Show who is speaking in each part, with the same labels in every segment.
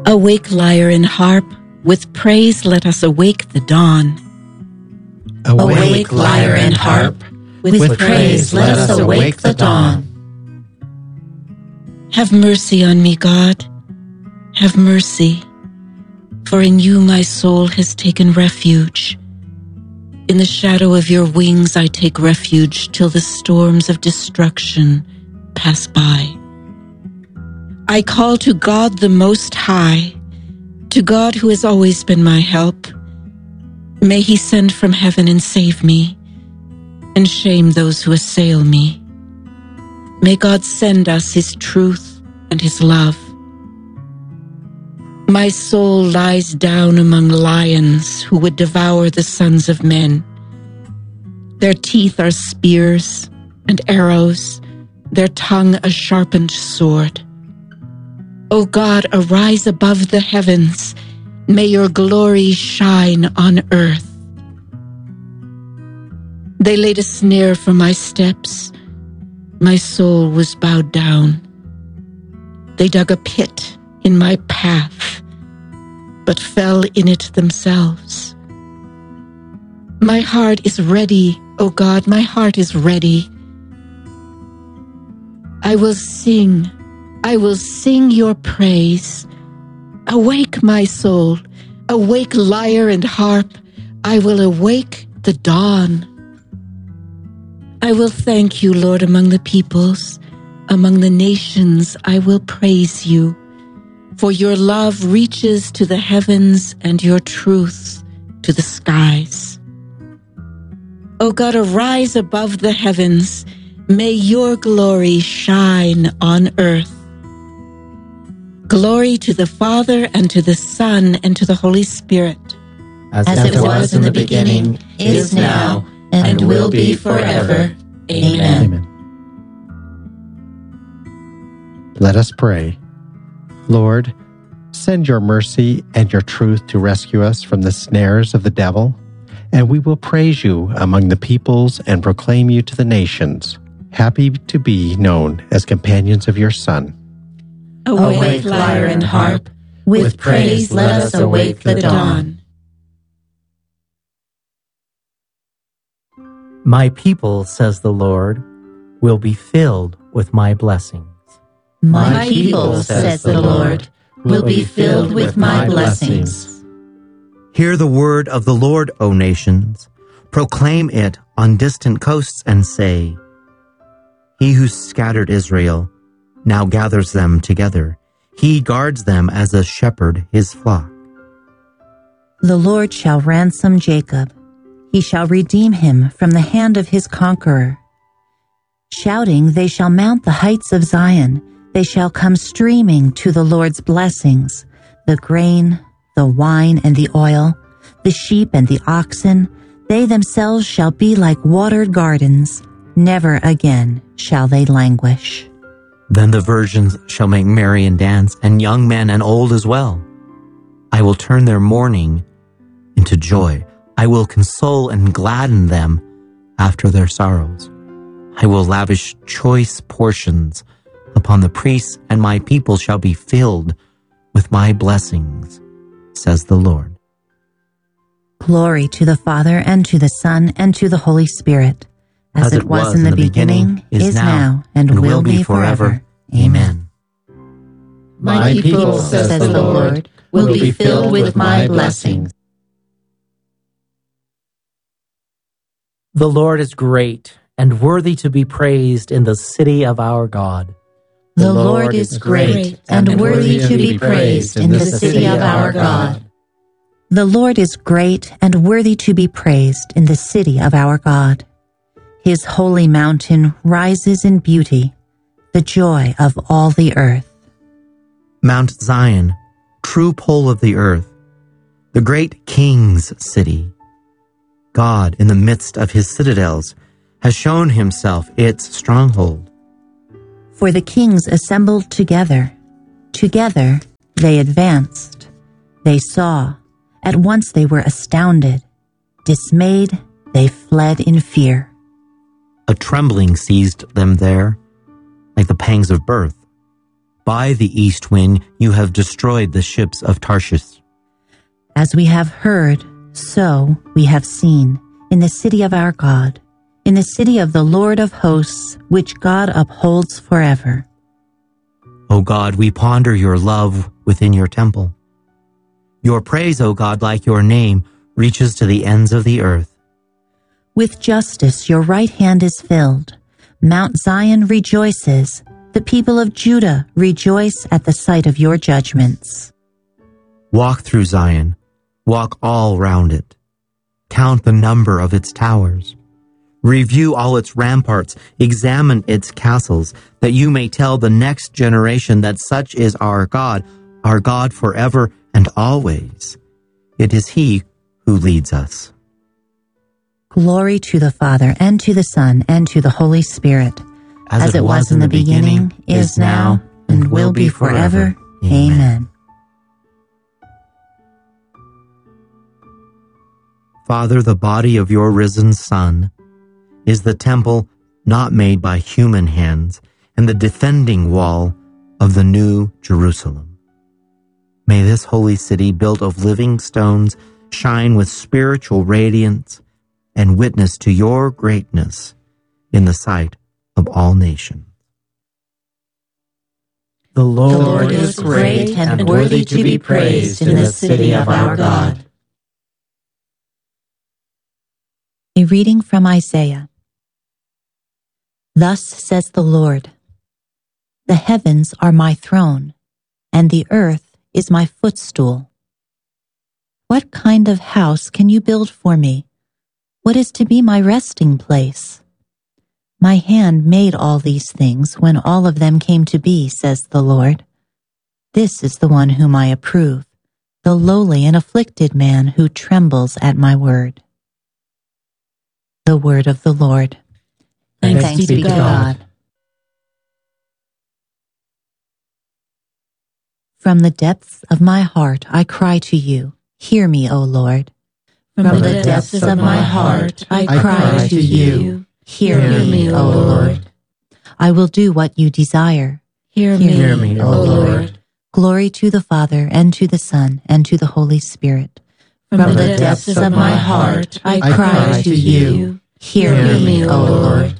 Speaker 1: Awake, lyre and harp, with praise let us awake the dawn.
Speaker 2: Awake, lyre and harp, with praise let us awake the dawn.
Speaker 1: Have mercy on me, God, have mercy, for in you my soul has taken refuge. In the shadow of your wings I take refuge till the storms of destruction pass by. I call to God the Most High, to God who has always been my help. May he send from heaven and save me, and shame those who assail me. May God send us his truth and his love. My soul lies down among lions who would devour the sons of men. Their teeth are spears and arrows, their tongue a sharpened sword. O God, arise above the heavens. May your glory shine on earth. They laid a snare for my steps. My soul was bowed down. They dug a pit in my path, but fell in it themselves. My heart is ready, O God, my heart is ready. I will sing your praise. Awake, my soul, awake, lyre and harp. I will awake the dawn. I will thank you, Lord, among the peoples. Among the nations I will praise you. For your love reaches to the heavens and your truth to the skies. O God, arise above the heavens. May your glory shine on earth. Glory to the Father, and to the Son, and to the Holy Spirit.
Speaker 2: As it was in the beginning, is now, and will be forever. Amen.
Speaker 3: Let us pray. Lord, send your mercy and your truth to rescue us from the snares of the devil, and we will praise you among the peoples and proclaim you to the nations, happy to be known as companions of your Son.
Speaker 2: Awake, lyre and harp, with praise let us awake the dawn.
Speaker 4: My people, says the Lord, will be filled with my blessings.
Speaker 2: My people, says the Lord, will be filled with my blessings.
Speaker 5: Hear the word of the Lord, O nations. Proclaim it on distant coasts and say, He who scattered Israel now gathers them together. He guards them as a shepherd his flock.
Speaker 6: The Lord shall ransom Jacob. He shall redeem him from the hand of his conqueror. Shouting, they shall mount the heights of Zion. They shall come streaming to the Lord's blessings, the grain, the wine and the oil, the sheep and the oxen. They themselves shall be like watered gardens. Never again shall they languish.
Speaker 5: Then the virgins shall make merry and dance, and young men and old as well. I will turn their mourning into joy. I will console and gladden them after their sorrows. I will lavish choice portions upon the priests, and my people shall be filled with my blessings, says the Lord.
Speaker 6: Glory to the Father, and to the Son, and to the Holy Spirit, as it was in the beginning, is now, and will be forever. Amen.
Speaker 2: My people, says the Lord, will be filled with my blessings.
Speaker 4: The Lord is great and worthy to be praised in the city of our God.
Speaker 2: The Lord is great and worthy to be praised in the city of our God.
Speaker 6: The Lord is great and worthy to be praised in the city of our God. His holy mountain rises in beauty, the joy of all the earth.
Speaker 5: Mount Zion, true pole of the earth, the great king's city. God, in the midst of his citadels, has shown himself its stronghold.
Speaker 6: For the kings assembled together. Together they advanced. They saw. At once they were astounded. Dismayed, they fled in fear.
Speaker 5: A trembling seized them there, like the pangs of birth. By the east wind you have destroyed the ships of Tarshish.
Speaker 6: As we have heard, so we have seen, in the city of our God, in the city of the Lord of hosts, which God upholds forever.
Speaker 5: O God, we ponder your love within your temple. Your praise, O God, like your name, reaches to the ends of the earth.
Speaker 6: With justice your right hand is filled. Mount Zion rejoices. The people of Judah rejoice at the sight of your judgments.
Speaker 5: Walk through Zion, walk all round it. Count the number of its towers. Review all its ramparts, examine its castles, that you may tell the next generation that such is our God forever and always. It is He who leads us.
Speaker 6: Glory to the Father, and to the Son, and to the Holy Spirit, as it was in the beginning, is now, and will be forever. Amen.
Speaker 5: Father, the body of your risen Son is the temple not made by human hands and the defending wall of the new Jerusalem. May this holy city built of living stones shine with spiritual radiance and witness to your greatness in the sight of all nations.
Speaker 4: The
Speaker 2: The
Speaker 4: Lord,
Speaker 2: Lord is great and worthy to be praised in the city of our God.
Speaker 6: A reading from Isaiah. Thus says the Lord, the heavens are my throne, and the earth is my footstool. What kind of house can you build for me? What is to be my resting place? My hand made all these things when all of them came to be, says the Lord. This is the one whom I approve, the lowly and afflicted man who trembles at my word. The word of the Lord.
Speaker 1: Thanks be to God.
Speaker 6: From the depths of my heart I cry to you. Hear me, O Lord.
Speaker 1: From the depths of my heart I cry to you.
Speaker 6: Hear me, O Lord. I will do what you desire.
Speaker 1: Hear me, O Lord.
Speaker 6: Glory to the Father, and to the Son, and to the Holy Spirit.
Speaker 1: From the depths of my heart I cry to you.
Speaker 6: Hear me, O Lord.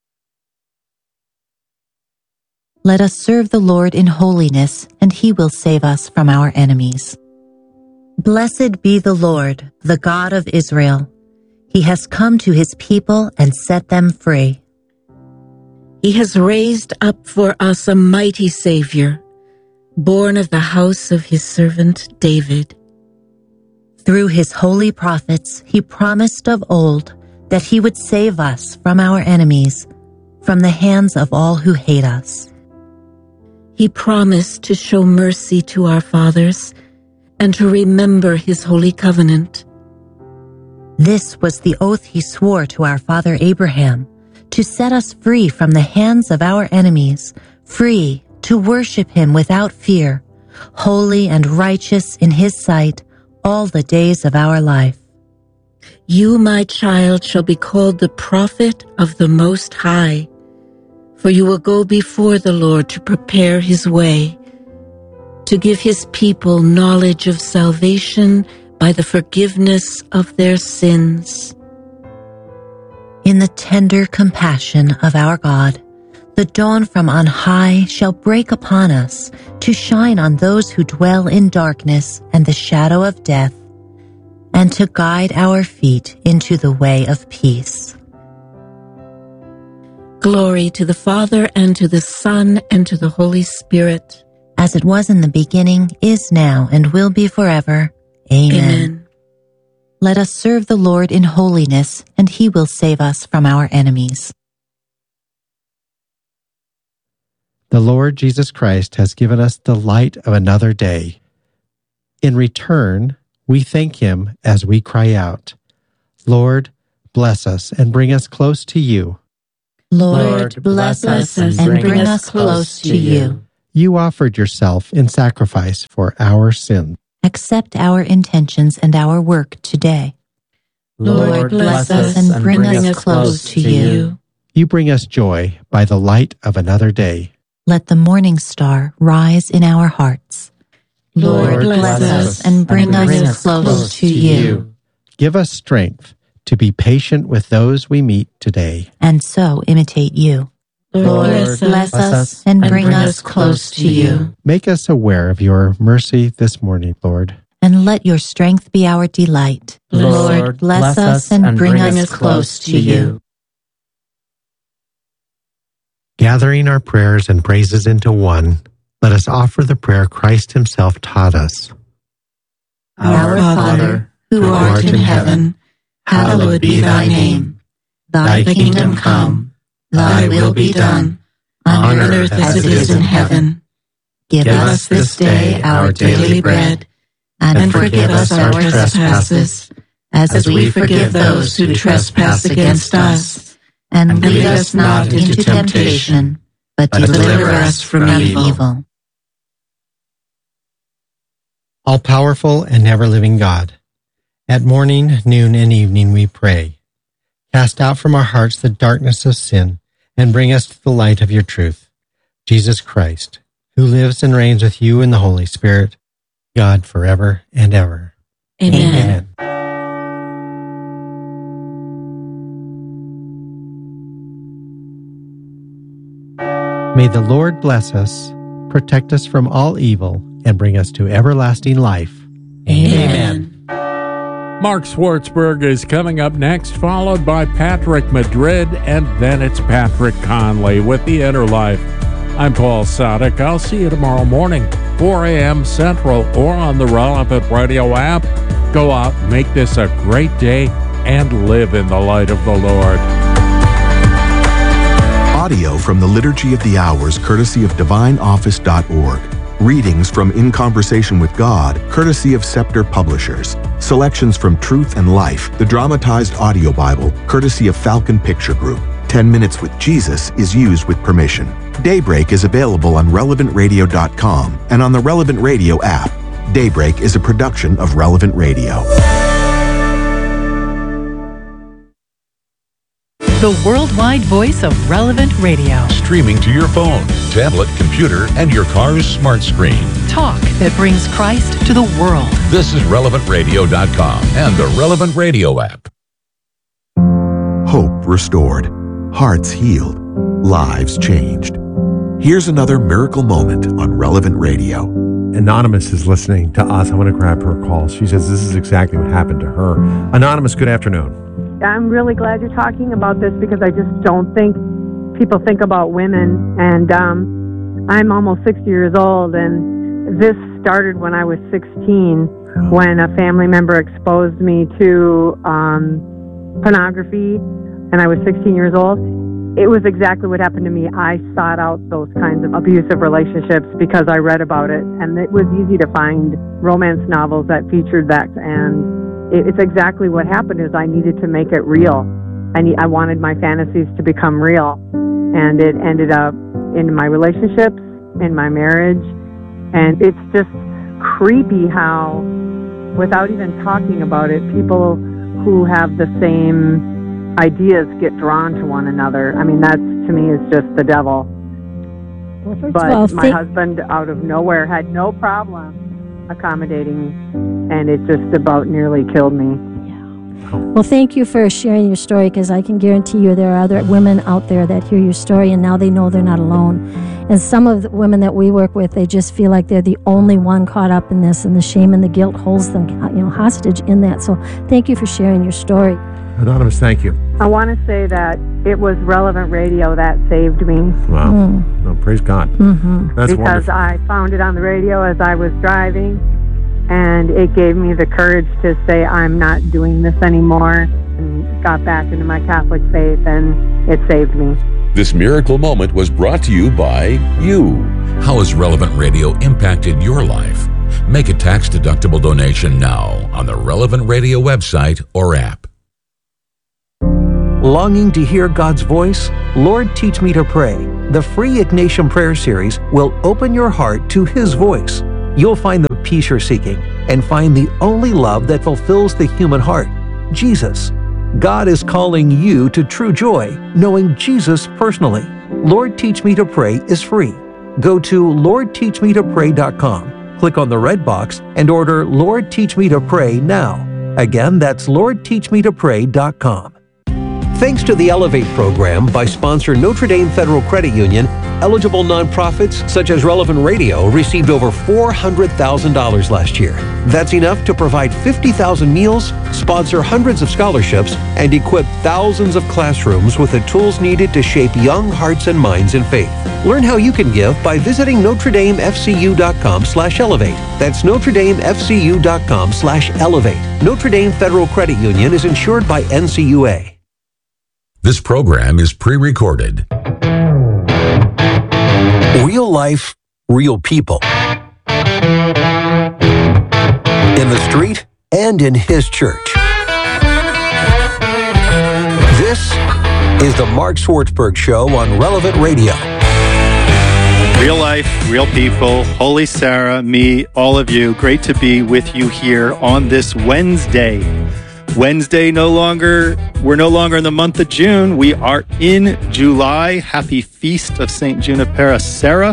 Speaker 6: Let us serve the Lord in holiness, and He will save us from our enemies. Blessed be the Lord, the God of Israel. He has come to His people and set them free.
Speaker 1: He has raised up for us a mighty Savior, born of the house of His servant David.
Speaker 6: Through His holy prophets, He promised of old that He would save us from our enemies, from the hands of all who hate us.
Speaker 1: He promised to show mercy to our fathers and to remember His holy covenant.
Speaker 6: This was the oath He swore to our father Abraham, to set us free from the hands of our enemies, free to worship Him without fear, holy and righteous in His sight all the days of our life.
Speaker 1: You, my child, shall be called the prophet of the Most High, for you will go before the Lord to prepare His way, to give His people knowledge of salvation by the forgiveness of their sins.
Speaker 6: In the tender compassion of our God, the dawn from on high shall break upon us to shine on those who dwell in darkness and the shadow of death, and to guide our feet into the way of peace.
Speaker 1: Glory to the Father, and to the Son, and to the Holy Spirit.
Speaker 6: As it was in the beginning, is now, and will be forever. Amen.
Speaker 1: Amen.
Speaker 6: Let us serve the Lord in holiness, and He will save us from our enemies.
Speaker 3: The Lord Jesus Christ has given us the light of another day. In return, we thank Him as we cry out, Lord, bless us and bring us close to you.
Speaker 6: Lord, bless us and bring us close to you.
Speaker 3: You offered yourself in sacrifice for our sins.
Speaker 6: Accept our intentions and our work today.
Speaker 1: Lord, bless us and bring us close to you.
Speaker 3: You bring us joy by the light of another day.
Speaker 6: Let the morning star rise in our hearts.
Speaker 1: Lord, bless us
Speaker 6: and bring us close to you.
Speaker 3: Give us strength to be patient with those we meet today.
Speaker 6: And so imitate you.
Speaker 1: Lord,
Speaker 6: Bless us and bring us close to you.
Speaker 3: Make us aware of your mercy this morning, Lord.
Speaker 6: And let your strength be our delight.
Speaker 4: Lord,
Speaker 6: bless us and bring us close to you.
Speaker 3: Gathering our prayers and praises into one, let us offer the prayer Christ himself taught us.
Speaker 1: Our Father, who art in heaven, hallowed be thy name. Thy kingdom come, thy will be done, on earth as it is in heaven. Give us this day our daily bread, and forgive us our trespasses, as we forgive those who trespass against us. And lead us not into temptation, but deliver us from evil.
Speaker 3: All-powerful and ever-living God, at morning, noon, and evening we pray. Cast out from our hearts the darkness of sin, and bring us to the light of your truth. Jesus Christ, who lives and reigns with you in the Holy Spirit, God forever and ever.
Speaker 1: Amen.
Speaker 3: May the Lord bless us, protect us from all evil, and bring us to everlasting life.
Speaker 1: Amen.
Speaker 7: Mark Schwartzberg is coming up next, followed by Patrick Madrid, and then it's Patrick Conley with The Inner Life. I'm Paul Sadek. I'll see you tomorrow morning, 4 a.m. Central, or on the Relevant Radio app. Go out, make this a great day, and live in the light of the Lord.
Speaker 8: Audio from the Liturgy of the Hours, courtesy of DivineOffice.org. Readings from In Conversation with God, courtesy of Scepter Publishers. Selections from Truth and Life, the dramatized audio Bible, courtesy of Falcon Picture Group. 10 Minutes with Jesus is used with permission. Daybreak is available on RelevantRadio.com and on the Relevant Radio app. Daybreak is a production of Relevant Radio.
Speaker 9: The worldwide voice of Relevant Radio.
Speaker 10: Streaming to your phone, tablet, computer, and your car's smart screen.
Speaker 9: Talk that brings Christ to the world.
Speaker 10: This is RelevantRadio.com and the Relevant Radio app.
Speaker 8: Hope restored, hearts healed, lives changed. Here's another miracle moment on Relevant Radio.
Speaker 11: Anonymous is listening to us. I want to grab her call. She says this is exactly what happened to her. Anonymous, good afternoon.
Speaker 12: I'm really glad you're talking about this because I just don't think people think about women. And I'm almost 60 years old, and this started when I was 16, when a family member exposed me to pornography, and I was 16 years old. It was exactly what happened to me. I sought out those kinds of abusive relationships because I read about it, and it was easy to find romance novels that featured that, and it's exactly what happened is I needed to make it real. I wanted my fantasies to become real. And it ended up in my relationships, in my marriage. And it's just creepy how, without even talking about it, people who have the same ideas get drawn to one another. I mean, that to me is just the devil.
Speaker 13: Well,
Speaker 12: but my husband, out of nowhere, had no problem accommodating, and it just about nearly killed me.
Speaker 13: Well, thank you for sharing your story, because I can guarantee you there are other women out there that hear your story and now they know they're not alone. And some of the women that we work with, they just feel like they're the only one caught up in this, and the shame and the guilt holds them, hostage in that. So thank you for sharing your story.
Speaker 11: Anonymous, thank you.
Speaker 12: I want to say that it was Relevant Radio that saved me.
Speaker 11: Wow. Well, praise God.
Speaker 13: Mm-hmm.
Speaker 11: That's
Speaker 12: because
Speaker 11: wonderful.
Speaker 12: I found it on the radio as I was driving, and it gave me the courage to say I'm not doing this anymore, and got back into my Catholic faith, and it saved me.
Speaker 10: This miracle moment was brought to you by you. How has Relevant Radio impacted your life? Make a tax-deductible donation now on the Relevant Radio website or app.
Speaker 14: Longing to hear God's voice? Lord, Teach Me to Pray. The free Ignatian Prayer Series will open your heart to His voice. You'll find the peace you're seeking and find the only love that fulfills the human heart, Jesus. God is calling you to true joy, knowing Jesus personally. Lord, Teach Me to Pray is free. Go to LordTeachMeToPray.com, click on the red box, and order Lord Teach Me to Pray now. Again, that's LordTeachMeToPray.com. Thanks to the Elevate program by sponsor Notre Dame Federal Credit Union, eligible nonprofits such as Relevant Radio received over $400,000 last year. That's enough to provide 50,000 meals, sponsor hundreds of scholarships, and equip thousands of classrooms with the tools needed to shape young hearts and minds in faith. Learn how you can give by visiting NotreDameFCU.com/elevate. That's NotreDameFCU.com/elevate. Notre Dame Federal Credit Union is insured by NCUA.
Speaker 10: This program is pre-recorded.
Speaker 14: Real life, real people. In the street and in his church. This is the Mark Swartzberg Show on Relevant Radio.
Speaker 15: Real life, real people. Holy Sarah, me, all of you. Great to be with you here on this Wednesday. We're no longer in the month of June. We are in July. Happy feast of St. Junipera Sarah.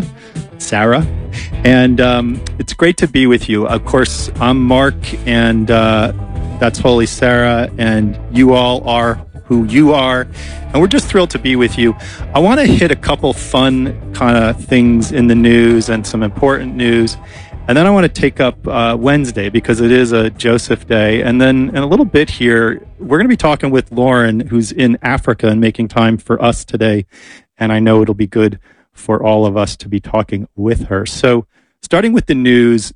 Speaker 15: And it's great to be with you. Of course, I'm Mark, and that's Holy Sarah, and you all are who you are. And we're just thrilled to be with you. I want to hit a couple fun kind of things in the news and some important news. And then I want to take up Wednesday because it is a Joseph Day. And then in a little bit here, we're going to be talking with Lauren, who's in Africa and making time for us today. And I know it'll be good for all of us to be talking with her. So starting with the news,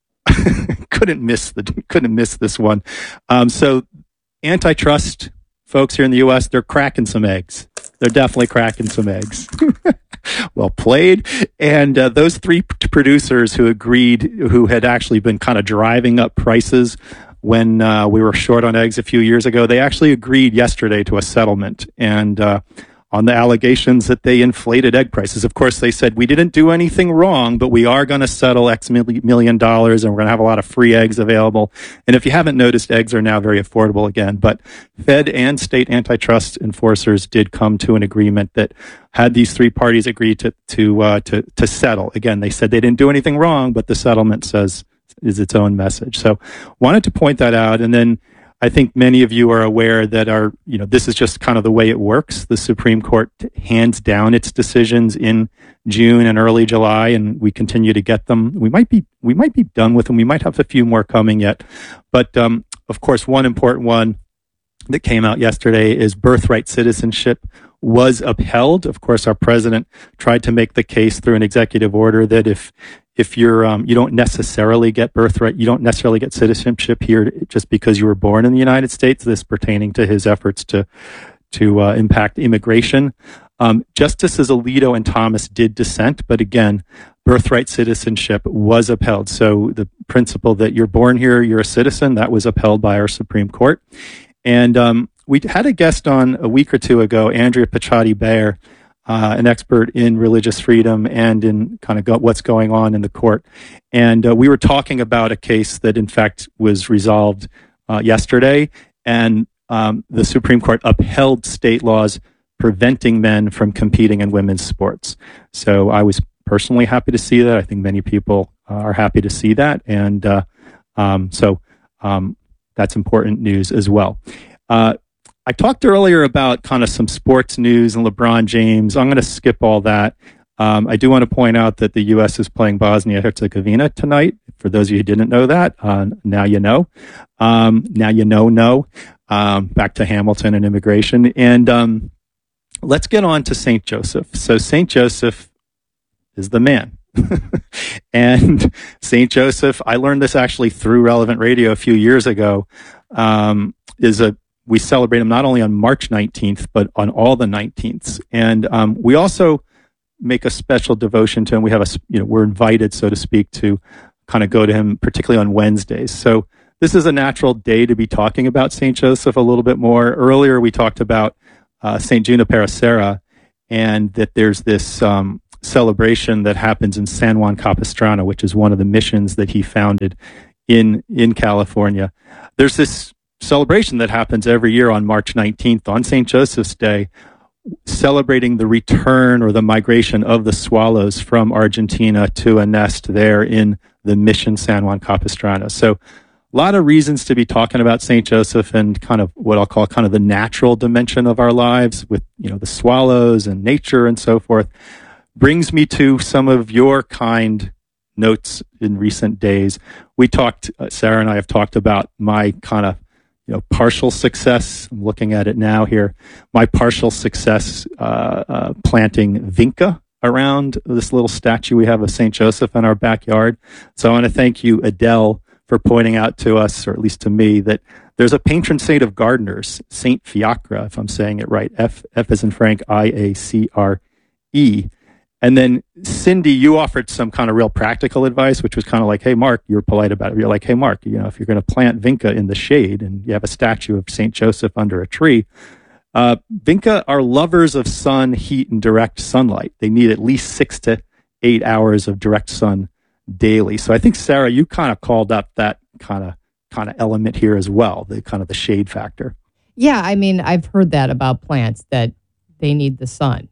Speaker 15: couldn't miss this one. So antitrust folks here in the U.S., they're cracking some eggs. They're definitely cracking some eggs. Well played. And those three producers who had actually been kind of driving up prices when we were short on eggs a few years ago, they actually agreed yesterday to a settlement. And on the allegations that they inflated egg prices. Of course, they said, we didn't do anything wrong, but we are going to settle X million dollars, and we're going to have a lot of free eggs available. And if you haven't noticed, eggs are now very affordable again. But Fed and state antitrust enforcers did come to an agreement that had these three parties agree to settle. Again, they said they didn't do anything wrong, but the settlement is its own message. So wanted to point that out. And then I think many of you are aware that this is just kind of the way it works. The Supreme Court hands down its decisions in June and early July, and we continue to get them. We might be done with them. We might have a few more coming yet. But of course, one important one that came out yesterday is birthright citizenship was upheld. Of course, our president tried to make the case through an executive order that if you're you don't necessarily get birthright, you don't necessarily get citizenship here just because you were born in the United States. This pertaining to his efforts to impact immigration. Justices Alito and Thomas did dissent, but again, birthright citizenship was upheld. So the principle that you're born here, you're a citizen, that was upheld by our Supreme Court. And we had a guest on a week or two ago, Andrea Picciotti-Bayer, an expert in religious freedom and in kind of what's going on in the court. And we were talking about a case that, in fact, was resolved yesterday. And the Supreme Court upheld state laws preventing men from competing in women's sports. So I was personally happy to see that. I think many people are happy to see that. And so that's important news as well. I talked earlier about kind of some sports news and LeBron James. I'm going to skip all that. I do want to point out that the U.S. is playing Bosnia-Herzegovina tonight. For those of you who didn't know that, now you know. Now you know. Back to Hamilton and immigration. And let's get on to St. Joseph. So St. Joseph is the man. And St. Joseph, I learned this actually through Relevant Radio a few years ago, we celebrate him not only on March 19th, but on all the 19ths. And we also make a special devotion to him. We have we're invited, so to speak, to kind of go to him, particularly on Wednesdays. So this is a natural day to be talking about St. Joseph a little bit more. Earlier, we talked about St. Junipera Serra, and that there's this celebration that happens in San Juan Capistrano, which is one of the missions that he founded in California. There's this celebration that happens every year on March 19th, on St. Joseph's Day, celebrating the return or the migration of the swallows from Argentina to a nest there in the Mission San Juan Capistrano. So a lot of reasons to be talking about St. Joseph and kind of what I'll call kind of the natural dimension of our lives with, the swallows and nature and so forth. Brings me to some of your kind notes in recent days. We talked, Sarah and I have talked about my kind of, partial success. I'm looking at it now here. My partial success planting vinca around this little statue we have of St. Joseph in our backyard. So I want to thank you, Adele, for pointing out to us, or at least to me, that there's a patron saint of gardeners, Saint Fiacre, if I'm saying it right, F as in Frank, IACRE. And then, Cindy, you offered some kind of real practical advice, which was kind of like, hey, Mark, you were polite about it. You're like, hey, Mark, if you're going to plant vinca in the shade and you have a statue of St. Joseph under a tree, vinca are lovers of sun, heat, and direct sunlight. They need at least 6 to 8 hours of direct sun daily. So I think, Sarah, you kind of called up that kind of element here as well, the kind of the shade factor.
Speaker 16: Yeah, I mean, I've heard that about plants, that they need the sun.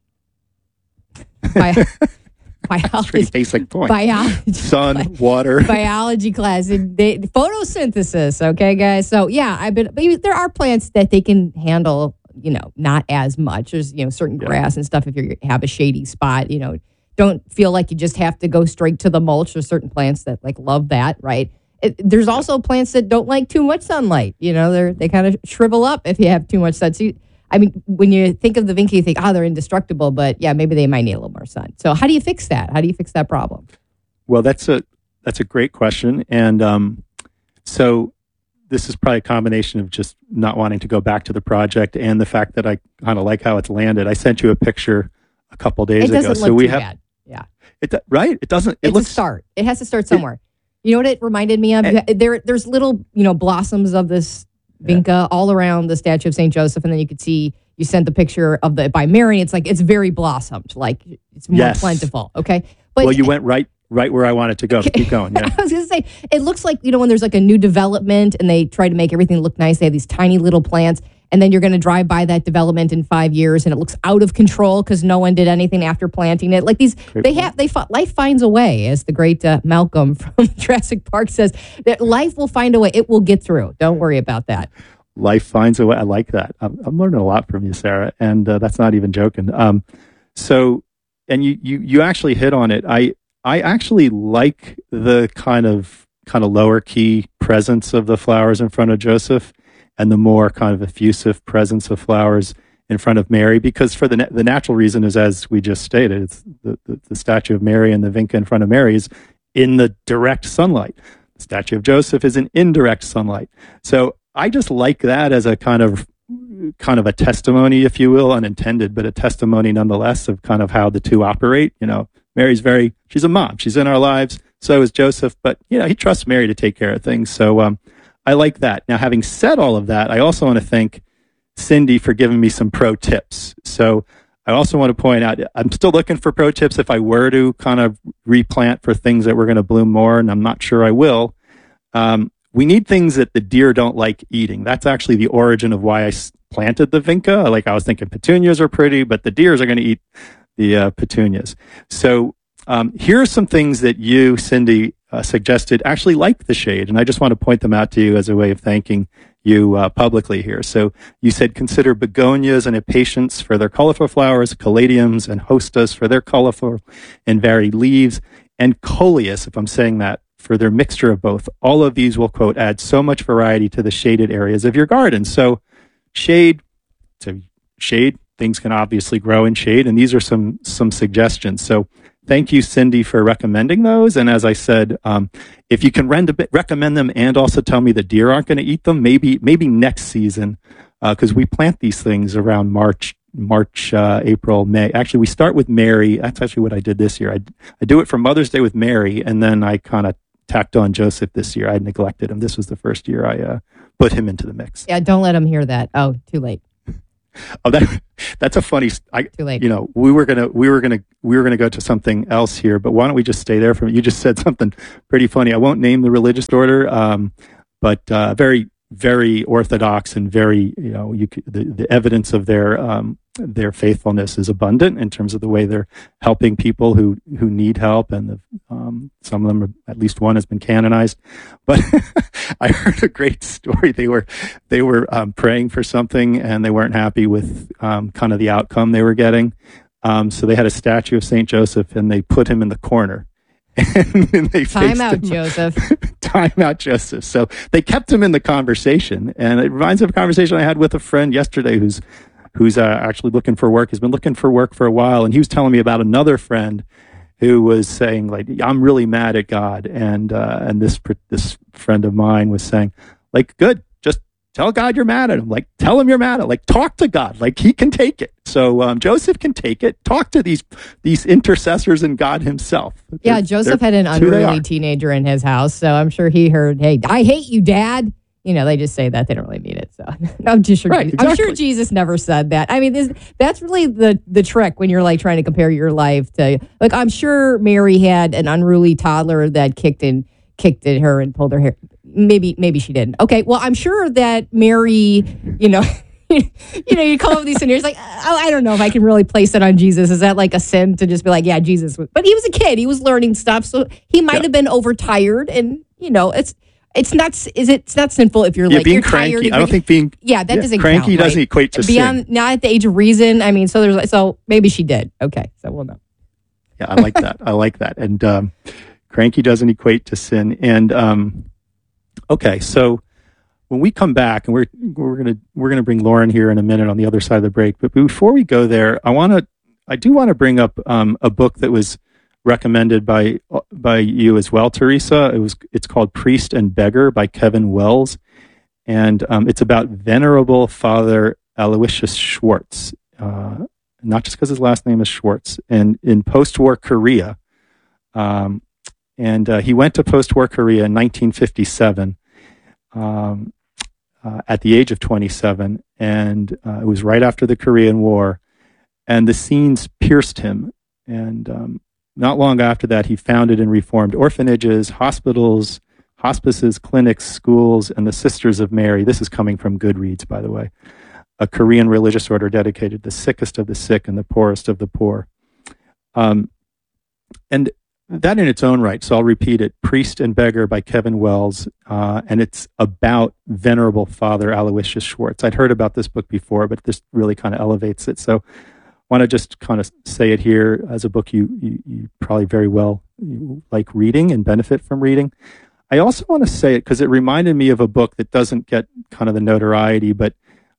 Speaker 16: Biology,
Speaker 15: pretty basic point.
Speaker 16: Biology,
Speaker 15: sun, water,
Speaker 16: biology class, photosynthesis. Okay, guys. So yeah, there are plants that they can handle. Not as much. There's certain grass and stuff. If you have a shady spot, don't feel like you just have to go straight to the mulch. There's certain plants that love that, right? There's also plants that don't like too much sunlight. They kind of shrivel up if you have too much sun. So when you think of the vinca, you think, they're indestructible, but yeah, maybe they might need a little more sun. So how do you fix that? How do you fix that problem?
Speaker 15: Well, that's a great question. And so this is probably a combination of just not wanting to go back to the project and the fact that I kind of like how it's landed. I sent you a picture a couple days ago.
Speaker 16: It doesn't look too bad. Yeah.
Speaker 15: Right? It doesn't.
Speaker 16: It's a start. It has to start somewhere. You know what it reminded me of? There's little, blossoms of this vinca all around the statue of St. Joseph, and then you could see, you sent the picture of by Mary. It's it's very blossomed, it's more plentiful. Okay, but
Speaker 15: you went right where I wanted to go. Keep going. Yeah.
Speaker 16: I was going to say, it looks like when there's a new development and they try to make everything look nice. They have these tiny little plants, and then you're going to drive by that development in 5 years, and it looks out of control because no one did anything after planting it. Life finds a way, as the great Malcolm from Jurassic Park says, that life will find a way. It will get through. Don't worry about that.
Speaker 15: Life finds a way. I like that. I'm learning a lot from you, Sarah, and that's not even joking. So, and you actually hit on it. I actually like the kind of lower key presence of the flowers in front of Joseph, and the more kind of effusive presence of flowers in front of Mary, because for the natural reason is, as we just stated, it's the statue of Mary and the vinca in front of Mary is in the direct sunlight. The statue of Joseph is in indirect sunlight. So I just like that as a kind of a testimony, if you will, unintended, but a testimony nonetheless of kind of how the two operate. Mary's she's a mom. She's in our lives. So is Joseph, but he trusts Mary to take care of things. So I like that. Now, having said all of that, I also want to thank Cindy for giving me some pro tips. So I also want to point out, I'm still looking for pro tips if I were to kind of replant for things that were going to bloom more, and I'm not sure I will. We need things that the deer don't like eating. That's actually the origin of why I planted the vinca. I was thinking petunias are pretty, but the deers are going to eat the petunias. So here are some things that you, Cindy, suggested actually like the shade, and I just want to point them out to you as a way of thanking you publicly here. So you said consider begonias and impatiens for their colorful flowers, caladiums and hostas for their colorful and varied leaves, and coleus, if I'm saying that, for their mixture of both. All of these will, quote, add so much variety to the shaded areas of your garden. So shade, things can obviously grow in shade, and these are some suggestions. So thank you, Cindy, for recommending those. And as I said, if you can recommend them and also tell me the deer aren't going to eat them, maybe next season, because we plant these things around March, April, May. Actually, we start with Mary. That's actually what I did this year. I do it for Mother's Day with Mary, and then I kind of tacked on Joseph this year. I neglected him. This was the first year I put him into the mix.
Speaker 16: Yeah, don't let him hear that. Oh, too late.
Speaker 15: Oh, that's a funny.
Speaker 16: Too late.
Speaker 15: We were gonna go to something else here, but why don't we just stay there? You just said something pretty funny. I won't name the religious order, but very very orthodox and very, the evidence of their faithfulness is abundant in terms of the way they're helping people who need help, and some of them, at least one, has been canonized. But I heard a great story. They were praying for something, and they weren't happy with kind of the outcome they were getting. So they had a statue of Saint Joseph, and they put him in the corner. And they
Speaker 16: Time out, Joseph.
Speaker 15: Time out, Joseph. So they kept him in the conversation, and it reminds me of a conversation I had with a friend yesterday who's actually looking for work. He's been looking for work for a while, and he was telling me about another friend who was saying, like, I'm really mad at God, and this friend of mine was saying, like, good, just tell God you're mad at him. Like, tell him you're mad at him. Like, talk to God. Like, he can take it. So Joseph can take it. Talk to these intercessors and God himself.
Speaker 16: Yeah, Joseph had an unruly teenager in his house, so I'm sure he heard, "Hey, I hate you, Dad." They just say that. They don't really mean it. So I'm just sure. Right, exactly. I'm sure Jesus never said that. I mean, that's really the trick when you're like trying to compare your life to, like, I'm sure Mary had an unruly toddler that kicked at her and pulled her hair. Maybe she didn't. Okay, well, I'm sure that Mary, you come up with these scenarios like, I don't know if I can really place it on Jesus. Is that like a sin to just be like, yeah, Jesus? But he was a kid. He was learning stuff, so he might have been overtired, and it's not sinful if you're
Speaker 15: being
Speaker 16: you're
Speaker 15: cranky.
Speaker 16: Tired.
Speaker 15: I don't think being
Speaker 16: doesn't
Speaker 15: cranky
Speaker 16: count,
Speaker 15: doesn't equate to
Speaker 16: beyond
Speaker 15: sin.
Speaker 16: Not at the age of reason. I mean, so maybe she did. Okay, so we'll know.
Speaker 15: Yeah, I like that. I like that. And cranky doesn't equate to sin. And okay, so when we come back, and we're gonna bring Lauren here in a minute on the other side of the break. But before we go there, I do want to bring up a book that was recommended by you as well, Teresa. It's called Priest and Beggar by Kevin Wells, and it's about Venerable Father Aloysius Schwartz, not just because his last name is Schwartz, and in post-war Korea, and he went to post-war Korea in 1957 at the age of 27, and it was right after the Korean War, and the scenes pierced him, and not long after that, he founded and reformed orphanages, hospitals, hospices, clinics, schools, and the Sisters of Mary. This is coming from Goodreads, by the way, a Korean religious order dedicated to the sickest of the sick and the poorest of the poor. And that in its own right, so I'll repeat it, Priest and Beggar by Kevin Wells, and it's about Venerable Father Aloysius Schwartz. I'd heard about this book before, but this really kind of elevates it. So want to just kind of say it here as a book you probably very well like reading and benefit from reading. I also want to say it because it reminded me of a book that doesn't get kind of the notoriety, but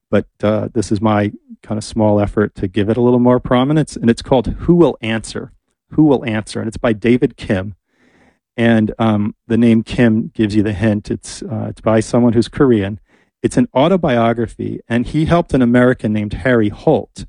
Speaker 15: this is my kind of small effort to give it a little more prominence, and it's called Who Will Answer? Who Will Answer? And it's by David Kim. And the name Kim gives you the hint. It's by someone who's Korean. It's an autobiography, and he helped an American named Harry Holt,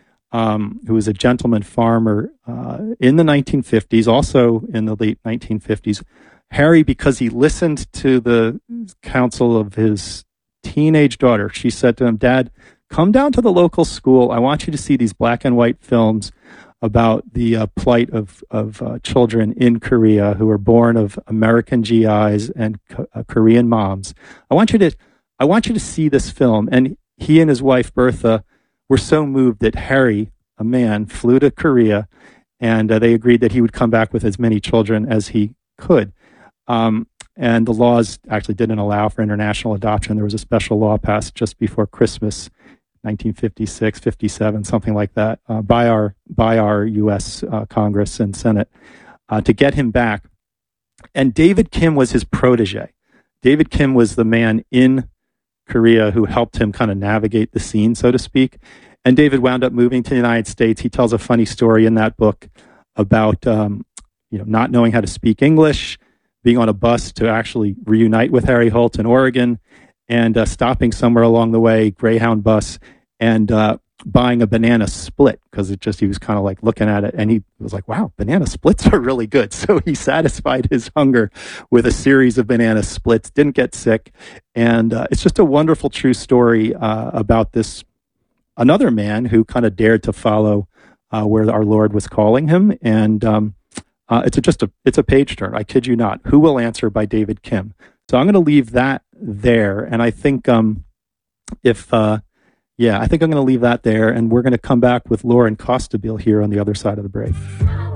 Speaker 15: who was a gentleman farmer in the 1950s, also in the late 1950s. Harry, because he listened to the counsel of his teenage daughter, she said to him, "Dad, come down to the local school. I want you to see these black and white films about the plight of children in Korea who were born of American GIs and Korean moms. I want you to see this film." And he and his wife Bertha were so moved that Harry, a man, flew to Korea, and they agreed that he would come back with as many children as he could. And the laws actually didn't allow for international adoption. There was a special law passed just before Christmas, 1956, 57, something like that, by our U.S. Congress and Senate to get him back. And David Kim was his protege. David Kim was the man in Korea who helped him kind of navigate the scene, so to speak. And David wound up moving to the United States. He tells a funny story in that book about not knowing how to speak English, being on a bus to actually reunite with Harry Holt in Oregon, and stopping somewhere along the way, Greyhound bus, and buying a banana split because he was kind of like looking at it, and he was like, "Wow, banana splits are really good." So he satisfied his hunger with a series of banana splits, didn't get sick, and it's just a wonderful true story about this another man who kind of dared to follow where our Lord was calling him, and it's a page turn. I kid you not. Who Will Answer by David Kim. So I'm going to leave that there. And I think I think I'm going to leave that there. And we're going to come back with Lauren Costabile here on the other side of the break.